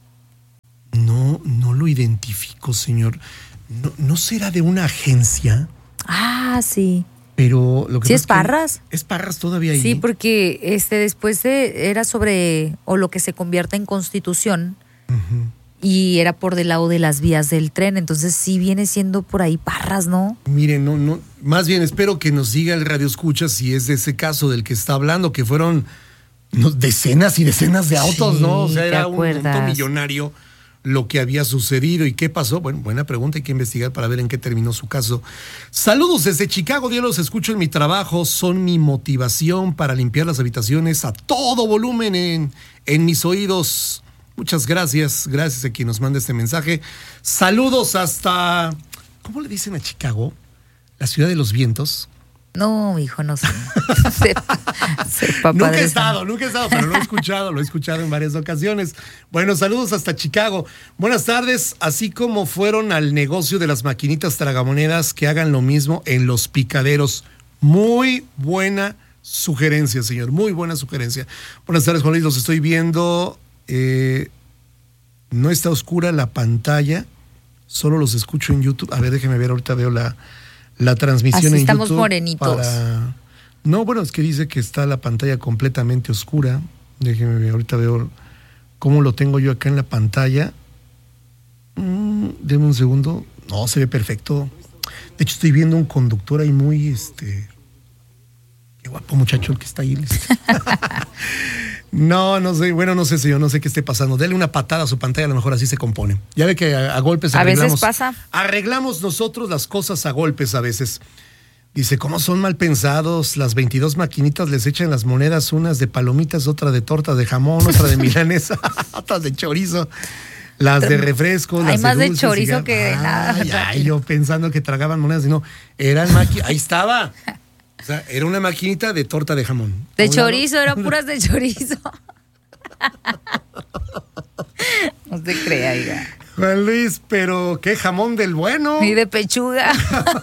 No, no lo identifico, señor. ¿No, no será de una agencia? Ah, sí. Pero lo que ¿Sí pasa es Parras? Es Parras todavía ahí. Sí, porque este después de, era sobre, o lo que se convierte en Constitución, uh-huh. y era por del lado de las vías del tren, entonces sí viene siendo por ahí Parras, ¿no? Miren, no, no, más bien espero que nos diga el Radio Escucha si es de ese caso del que está hablando, que fueron no, decenas y decenas de autos, sí, ¿no? O sea, era un monto millonario lo que había sucedido y qué pasó. Bueno, buena pregunta, hay que investigar para ver en qué terminó su caso. Saludos desde Chicago, Dios los escucho en mi trabajo, son mi motivación para limpiar las habitaciones a todo volumen en, en mis oídos. Muchas gracias, gracias a quien nos manda este mensaje. Saludos hasta, ¿cómo le dicen a Chicago? La ciudad de los vientos. No, hijo, no sé. sepa, sepa, nunca he estado, nunca he estado, pero lo he escuchado, lo he escuchado en varias ocasiones. Bueno, saludos hasta Chicago. Buenas tardes, así como fueron al negocio de las maquinitas tragamonedas, que hagan lo mismo en los picaderos. Muy buena sugerencia, señor, muy buena sugerencia. Buenas tardes, Juan Luis, los estoy viendo. Eh, no está oscura la pantalla, solo los escucho en YouTube. A ver, déjeme ver, ahorita veo la... La transmisión así en estamos YouTube morenitos. Para... No, bueno, es que dice que está la pantalla completamente oscura. Déjeme ver, ahorita veo cómo lo tengo yo acá en la pantalla. Mm, deme un segundo. No, se ve perfecto. De hecho, estoy viendo un conductor ahí muy, este... Qué guapo muchacho el que está ahí. No, no sé, bueno, no sé, señor, no sé qué esté pasando. Dele una patada a su pantalla, a lo mejor así se compone. Ya ve que a, a golpes arreglamos. A veces pasa. Arreglamos nosotros las cosas a golpes a veces. Dice, ¿cómo son mal pensados? Las veintidós maquinitas les echan las monedas, unas de palomitas, otra de torta de jamón, otra de milanesa, otras de chorizo, las de refresco, hay las más de, de chorizo y... que de ah, nada. Ya, yo pensando que tragaban monedas y no, eran maquinitas, ahí estaba. O sea, era una maquinita de torta de jamón. De chorizo, lado, eran puras de chorizo. No se crea, diga. Juan Luis, pero qué jamón del bueno. Y de pechuga.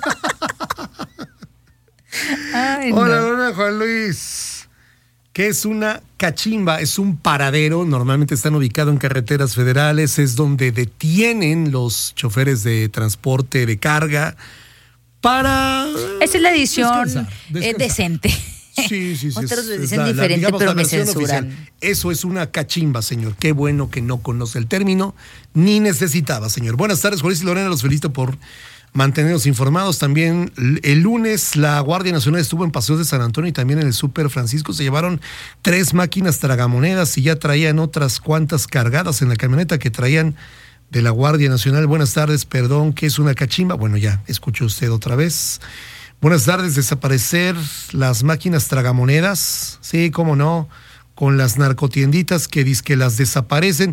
Ay, hola, no. hola, Juan Luis. ¿Qué es una cachimba? Es un paradero, normalmente están ubicados en carreteras federales, es donde detienen los choferes de transporte de carga para... Esa es la edición descansar, descansar. Eh, decente. Sí, sí, sí. Otros lo es dicen la- la- diferente, digamos, pero la me versión censuran. oficial. Eso es una cachimba, señor. Qué bueno que no conoce el término, ni necesitaba, señor. Buenas tardes, Juan Luis y Lorena, los felicito por mantenernos informados. También l- el lunes la Guardia Nacional estuvo en Paseos de San Antonio y también en el Súper Francisco. Se llevaron tres máquinas tragamonedas y ya traían otras cuantas cargadas en la camioneta que traían de la Guardia Nacional. Buenas tardes, perdón, ¿qué es una cachimba? Bueno, ya escuchó usted otra vez. Buenas tardes, desaparecer las máquinas tragamonedas, sí, cómo no, con las narcotienditas que dizque las desaparecen.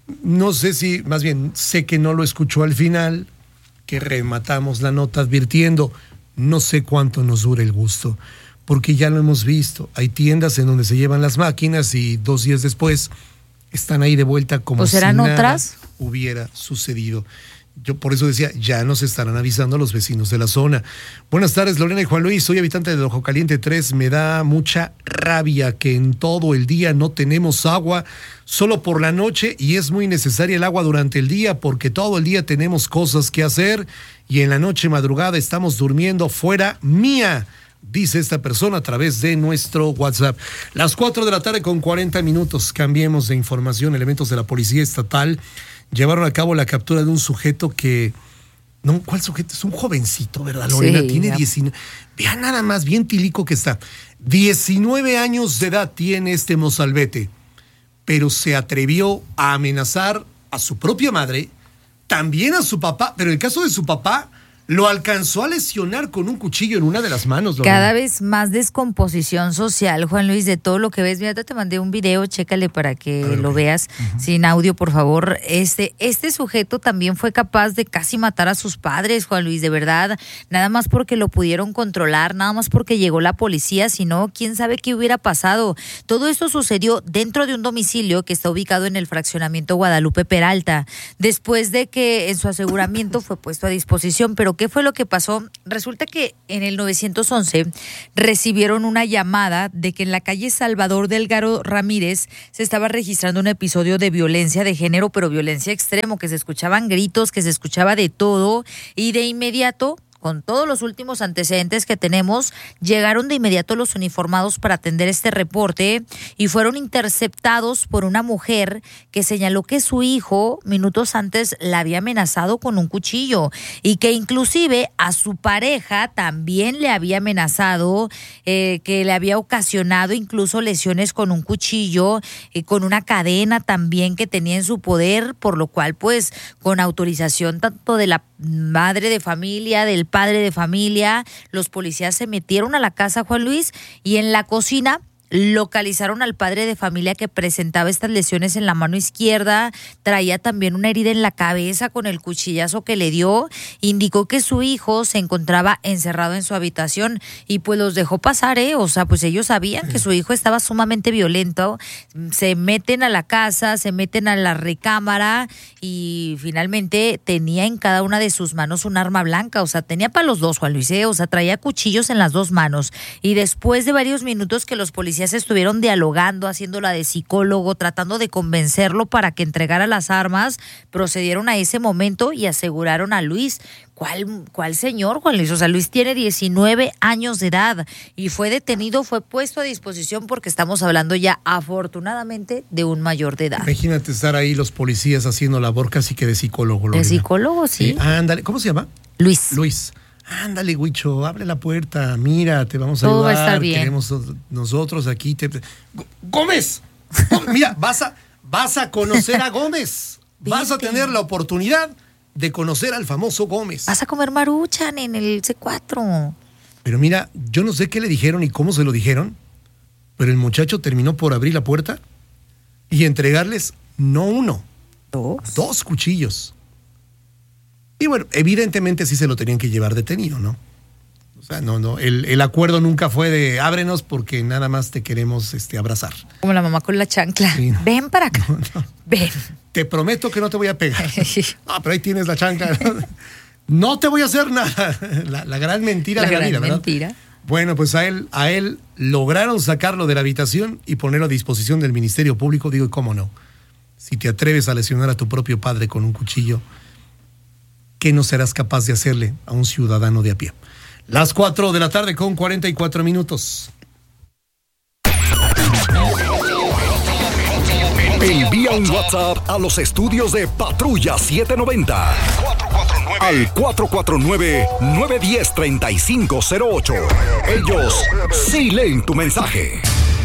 No sé si, más bien, sé que no lo escuchó al final, que rematamos la nota advirtiendo, no sé cuánto nos dure el gusto, porque ya lo hemos visto. Hay tiendas en donde se llevan las máquinas y dos días después están ahí de vuelta como ¿Pues si serán nada otras? hubiera sucedido. Yo por eso decía, ya nos estarán avisando los vecinos de la zona. Buenas tardes, Lorena y Juan Luis, soy habitante del Ojo Caliente tres. Me da mucha rabia que en todo el día no tenemos agua, solo por la noche, y es muy necesaria el agua durante el día porque todo el día tenemos cosas que hacer y en la noche madrugada estamos durmiendo fuera mía, dice esta persona a través de nuestro WhatsApp. Las cuatro de la tarde con cuarenta minutos, cambiemos de información. Elementos de la Policía Estatal llevaron a cabo la captura de un sujeto que... No, ¿cuál sujeto? Es un jovencito, ¿verdad, Lorena? Sí, Tiene ya. diecinueve... Vean nada más, bien tilico que está. diecinueve años de edad tiene este mozalbete, pero se atrevió a amenazar a su propia madre, también a su papá, pero en el caso de su papá, lo alcanzó a lesionar con un cuchillo en una de las manos, Lorena. Cada vez más descomposición social, Juan Luis, de todo lo que ves. Mira, te mandé un video, chécale para que ver, lo ok. veas sin audio, por favor. Este, este sujeto también fue capaz de casi matar a sus padres, Juan Luis, de verdad. Nada más porque lo pudieron controlar, nada más porque llegó la policía, sino quién sabe qué hubiera pasado. Todo esto sucedió dentro de un domicilio que está ubicado en el fraccionamiento Guadalupe Peralta, después de que en su aseguramiento fue puesto a disposición. Pero ¿qué fue lo que pasó? Resulta que en el nueve once recibieron una llamada de que en la calle Salvador Delgado Ramírez se estaba registrando un episodio de violencia de género, pero violencia extremo, que se escuchaban gritos, que se escuchaba de todo, y de inmediato, con todos los últimos antecedentes que tenemos, llegaron de inmediato los uniformados para atender este reporte y fueron interceptados por una mujer que señaló que su hijo minutos antes la había amenazado con un cuchillo y que inclusive a su pareja también le había amenazado, eh, que le había ocasionado incluso lesiones con un cuchillo, eh, con una cadena también que tenía en su poder, por lo cual pues con autorización tanto de la madre de familia, del padre de familia, los policías se metieron a la casa, Juan Luis, y en la cocina localizaron al padre de familia que presentaba estas lesiones en la mano izquierda, traía también una herida en la cabeza con el cuchillazo que le dio, indicó que su hijo se encontraba encerrado en su habitación y pues los dejó pasar, ¿eh? O sea, pues ellos sabían que su hijo estaba sumamente violento, se meten a la casa, se meten a la recámara y finalmente tenía en cada una de sus manos un arma blanca, o sea, tenía para los dos, Juan Luis, ¿eh? O sea, traía cuchillos en las dos manos y después de varios minutos que los policías se estuvieron dialogando, haciéndola de psicólogo, tratando de convencerlo para que entregara las armas, procedieron a ese momento y aseguraron a Luis. ¿Cuál, cuál señor, Juan Luis? O sea, Luis tiene diecinueve años de edad y fue detenido, fue puesto a disposición porque estamos hablando ya, afortunadamente, de un mayor de edad. Imagínate estar ahí los policías haciendo labor casi que de psicólogo, Lorena. De psicólogo, sí. Sí, ándale, ¿cómo se llama? Luis. Luis. Ándale, Huicho, abre la puerta, mira, te vamos a Todo va a ayudar. estar bien. Queremos nosotros aquí. Te... ¡Gómez! Mira, vas a, vas a conocer a Gómez. Vas a tener la oportunidad de conocer al famoso Gómez. Vas a comer maruchan en el C cuatro. Pero mira, yo no sé qué le dijeron y cómo se lo dijeron, pero el muchacho terminó por abrir la puerta y entregarles no uno, dos, dos cuchillos. Y bueno, evidentemente sí se lo tenían que llevar detenido, ¿no? O sea, no, no, el, el acuerdo nunca fue de ábrenos porque nada más te queremos este, abrazar. Como la mamá con la chancla. Sí, no. Ven para acá. No, no. Ven. Te prometo que no te voy a pegar. Ah, pero ahí tienes la chancla. No te voy a hacer nada. La, la gran mentira La de la gran vida, ¿verdad? mentira. Bueno, pues a él, a él lograron sacarlo de la habitación y ponerlo a disposición del Ministerio Público. Digo, ¿y cómo no? Si te atreves a lesionar a tu propio padre con un cuchillo, ¿qué no serás capaz de hacerle a un ciudadano de a pie? Las cuatro de la tarde con cuarenta y cuatro minutos. Envía un WhatsApp a los estudios de Patrulla setecientos noventa al cuatro cuatro nueve, nueve uno cero, tres cinco cero ocho. Ellos sí leen tu mensaje.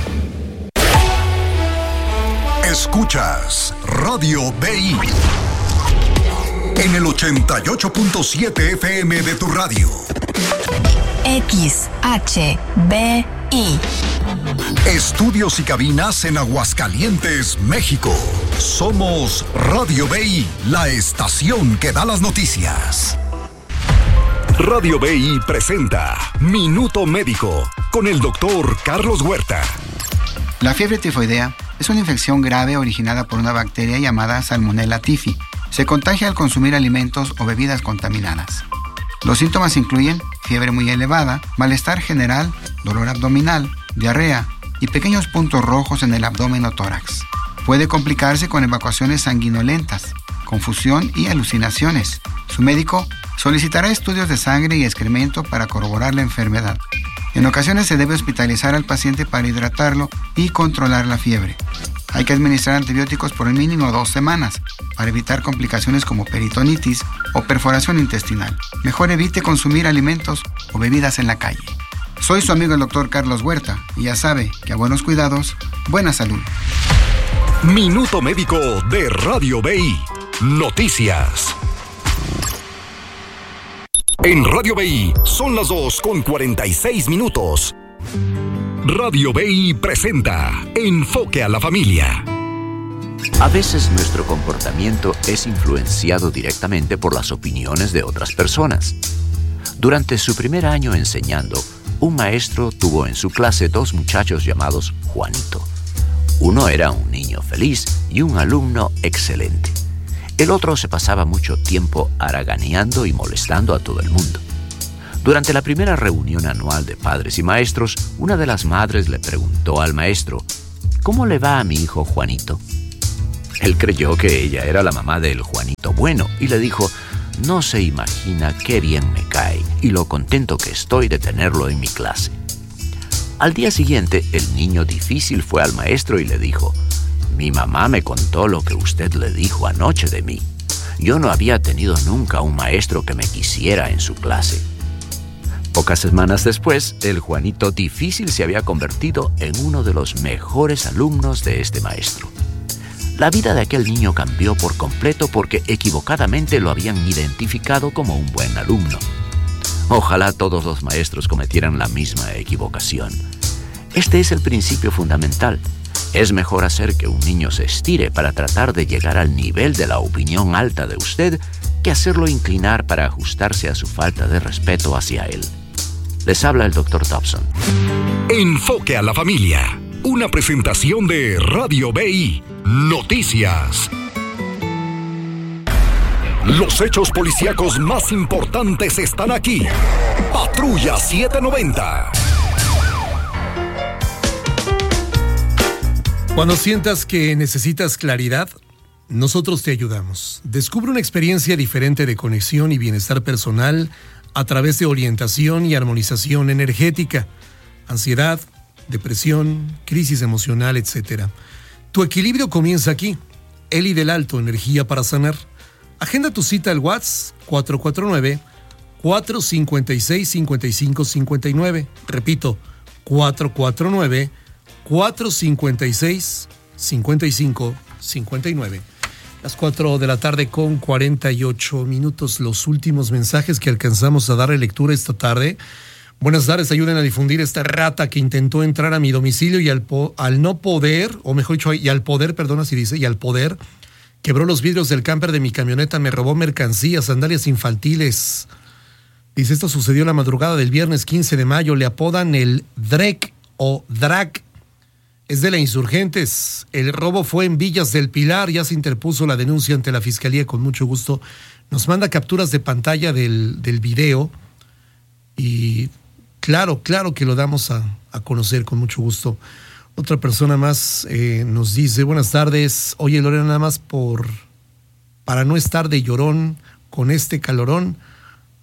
Escuchas Radio B I en el ochenta y ocho punto siete F M de tu radio. X H B I. Estudios y cabinas en Aguascalientes, México. Somos Radio B I, la estación que da las noticias. Radio B I presenta Minuto Médico con el doctor Carlos Huerta. La fiebre tifoidea es una infección grave originada por una bacteria llamada Salmonella typhi. Se contagia al consumir alimentos o bebidas contaminadas. Los síntomas incluyen fiebre muy elevada, malestar general, dolor abdominal, diarrea y pequeños puntos rojos en el abdomen o tórax. Puede complicarse con evacuaciones sanguinolentas, confusión y alucinaciones. Su médico solicitará estudios de sangre y excremento para corroborar la enfermedad. En ocasiones se debe hospitalizar al paciente para hidratarlo y controlar la fiebre. Hay que administrar antibióticos por el mínimo dos semanas para evitar complicaciones como peritonitis o perforación intestinal. Mejor evite consumir alimentos o bebidas en la calle. Soy su amigo el doctor Carlos Huerta y ya sabe que a buenos cuidados, buena salud. Minuto Médico de Radio B I. Noticias. En Radio B I son las dos con cuarenta y seis minutos. Radio B I presenta Enfoque a la Familia. A veces nuestro comportamiento es influenciado directamente por las opiniones de otras personas. Durante su primer año enseñando, un maestro tuvo en su clase dos muchachos llamados Juanito. Uno era un niño feliz y un alumno excelente. El otro se pasaba mucho tiempo haraganeando y molestando a todo el mundo. Durante la primera reunión anual de padres y maestros, una de las madres le preguntó al maestro, ¿cómo le va a mi hijo Juanito? Él creyó que ella era la mamá del Juanito bueno y le dijo, no se imagina qué bien me cae y lo contento que estoy de tenerlo en mi clase. Al día siguiente, el niño difícil fue al maestro y le dijo, mi mamá me contó lo que usted le dijo anoche de mí. Yo no había tenido nunca un maestro que me quisiera en su clase. Pocas semanas después, el Juanito difícil se había convertido en uno de los mejores alumnos de este maestro. La vida de aquel niño cambió por completo porque equivocadamente lo habían identificado como un buen alumno. Ojalá todos los maestros cometieran la misma equivocación. Este es el principio fundamental. Es mejor hacer que un niño se estire para tratar de llegar al nivel de la opinión alta de usted que hacerlo inclinar para ajustarse a su falta de respeto hacia él. Les habla el doctor Dobson. Enfoque a la Familia. Una presentación de Radio B I. Noticias. Los hechos policíacos más importantes están aquí. Patrulla setecientos noventa. Cuando sientas que necesitas claridad, nosotros te ayudamos. Descubre una experiencia diferente de conexión y bienestar personal a través de orientación y armonización energética, ansiedad, depresión, crisis emocional, etcétera. Tu equilibrio comienza aquí. Eli del Alto, energía para sanar. Agenda tu cita al WhatsApp cuatro cuatro nueve, cuatro cinco seis, cinco cinco cinco nueve. Repito, cuatro cuatro nueve, cuatro cinco seis, cinco cinco cinco nueve. Las cuatro de la tarde con cuarenta y ocho minutos. Los últimos mensajes que alcanzamos a darle lectura esta tarde. Buenas tardes, ayuden a difundir esta rata que intentó entrar a mi domicilio y al, po- al no poder, o mejor dicho, y al poder, perdón, así dice, y al poder, quebró los vidrios del camper de mi camioneta, me robó mercancías, sandalias infantiles. Dice, esto sucedió la madrugada del viernes quince de mayo, le apodan el Drek o Drac. Es de la Insurgentes. El robo fue en Villas del Pilar. Ya se interpuso la denuncia ante la Fiscalía con mucho gusto. Nos manda capturas de pantalla del, del video. Y claro, claro que lo damos a, a conocer con mucho gusto. Otra persona más eh, nos dice, buenas tardes. Oye, Lorena, nada más por para no estar de llorón con este calorón.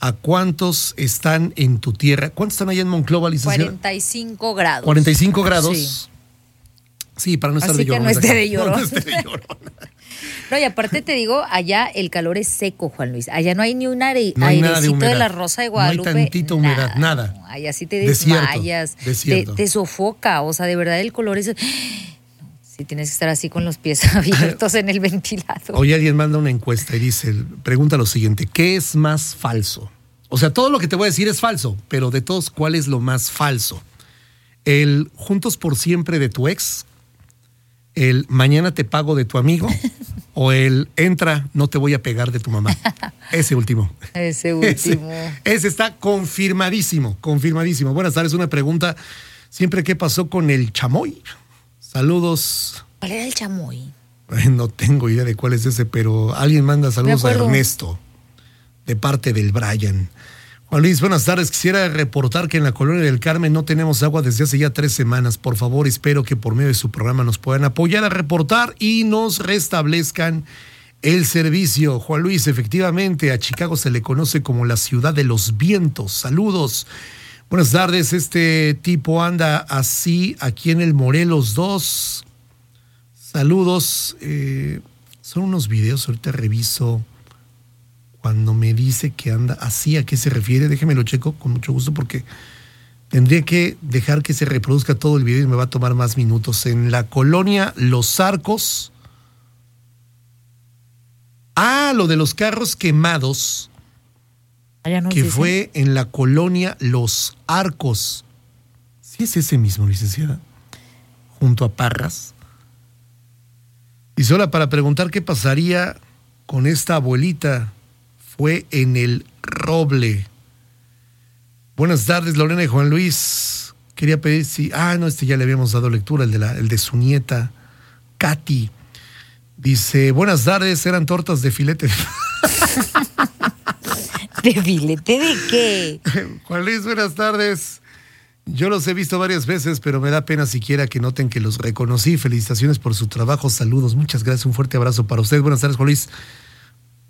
¿A cuántos están en tu tierra? ¿Cuántos están allá en Monclova, licenciada? cuarenta y cinco grados. ¿cuarenta y cinco grados? Sí. Sí, para no estar Así de que llorón. no esté de No, llorón. no esté de llorón. No, y aparte te digo, allá el calor es seco, Juan Luis. Allá no hay ni un aire, No hay nada de airecito de, humedad. la Rosa de Guadalupe. No hay tantita humedad, nada. No, allá sí te Desierto, desmayas, te, desierto. te sofoca. O sea, de verdad el color es... No, sí tienes que estar así con los pies abiertos en el ventilador. Hoy alguien manda una encuesta y dice, pregunta lo siguiente, ¿qué es más falso? O sea, todo lo que te voy a decir es falso, pero de todos, ¿cuál es lo más falso? ¿El juntos por siempre de tu ex? ¿El mañana te pago de tu amigo? ¿O el entra, no te voy a pegar de tu mamá? Ese último. Ese último. Ese, ese está confirmadísimo, confirmadísimo. Buenas tardes, una pregunta. Siempre, ¿qué pasó con el chamoy? Saludos. ¿Cuál era el chamoy? No tengo idea de cuál es ese, pero alguien manda saludos a Ernesto, de parte del Brian. Juan Luis, buenas tardes. Quisiera reportar que en la Colonia del Carmen no tenemos agua desde hace ya tres semanas. Por favor, espero que por medio de su programa nos puedan apoyar a reportar y nos restablezcan el servicio. Juan Luis, efectivamente, a Chicago se le conoce como la ciudad de los vientos. Saludos. Buenas tardes. Este tipo anda así aquí en el Morelos dos. Saludos. Eh, son unos videos, ahorita reviso. Cuando me dice que anda así, ¿a qué se refiere? Déjeme lo checo con mucho gusto porque tendría que dejar que se reproduzca todo el video y me va a tomar más minutos. En la colonia Los Arcos. Ah, lo de los carros quemados. No que dice. Fue en la colonia Los Arcos. Sí es ese mismo, licenciada. Junto a Parras. Y sola para preguntar qué pasaría con esta abuelita. Fue en el Roble. Buenas tardes, Lorena y Juan Luis. Quería pedir si... Ah, no, este ya le habíamos dado lectura, el de, la, el de su nieta, Katy. Dice, buenas tardes, eran tortas de filete. ¿De filete de qué? Juan Luis, buenas tardes. Yo los he visto varias veces, pero me da pena siquiera que noten que los reconocí. Felicitaciones por su trabajo, saludos, muchas gracias, un fuerte abrazo para usted. Buenas tardes, Juan Luis.